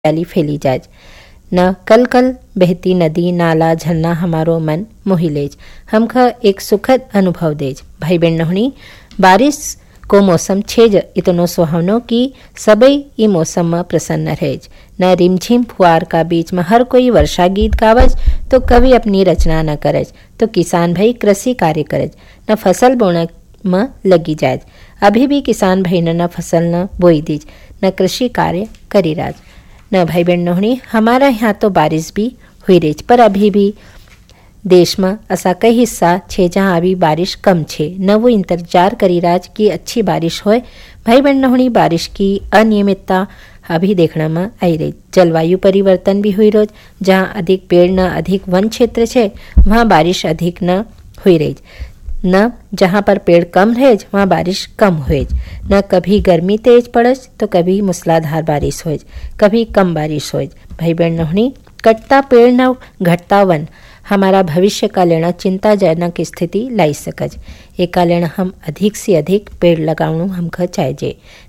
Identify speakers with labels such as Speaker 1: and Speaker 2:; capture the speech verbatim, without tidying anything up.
Speaker 1: हरियाली फैली जाए। न कल कल बहती नदी नाला झरना हमारो मन मोहि लेज, हमका एक सुखद अनुभव देज। भाई बहनों, बारिश को मौसम छेज इतनो सुहावनो कि सबई ई मौसम में प्रसन्न रहेज। न रिमझिम फुआर का बीच में हर कोई वर्षा गीत गावज, तो कवि अपनी रचना न करज, तो किसान भाई कृषि कार्य करज, न फसल बोने में लगी जाए। अभी भी किसान भाई न फसल न बोई दीज, न कृषि कार्य करी राज। न भाई बहनों, हमारा यहाँ तो बारिश भी हुई रही, पर अभी भी देश में ऐसा कई हिस्सा छे जहाँ अभी बारिश कम छे, न वो इंतजार करी राज कि अच्छी बारिश होए। भाई बहनों, बारिश की अनियमितता अभी देखने में आई रही। जलवायु परिवर्तन भी हुई रोज, जहाँ अधिक पेड़ न अधिक वन क्षेत्र छे वहाँ बारिश अधिक न हुई रही, न जहाँ पर पेड़ कम रहे वहाँ बारिश कम हुए, न कभी गर्मी तेज पड़ज तो कभी मूसलाधार बारिश हो, कभी कम बारिश हो। भाई बहनों, कटता पेड़ न घटता वन हमारा भविष्य का लेना चिंताजनक स्थिति लाई सकज। एक लेना हम अधिक से अधिक पेड़ लगावणु हमका चाहिए।